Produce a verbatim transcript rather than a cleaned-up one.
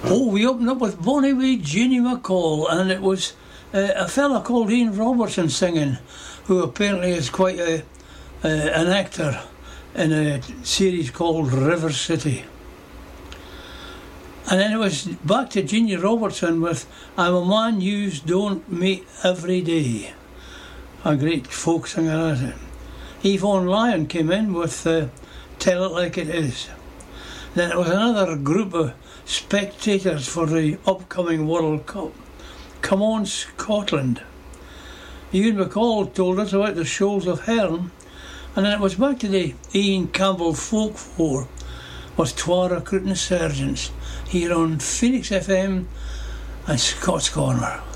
Oh, we opened up with Bonnie Wee, Ginny McCall, and it was uh, a fella called Ian Robertson singing, who apparently is quite a, uh, an actor in a series called River City. And then it was back to Ginny Robertson with I'm a Man Yous Don't Meet Every Day. A great folk singer, that. Yvonne Lyon came in with uh, Tell It Like It Is. Then it was another group of spectators for the upcoming World Cup. Come On Scotland. Ian McCall told us about the Shoals of Herne, and then it was back to the Ian Campbell Folk Four with Twa Recruiting Sergeants here on Phoenix F M and Scots Corner.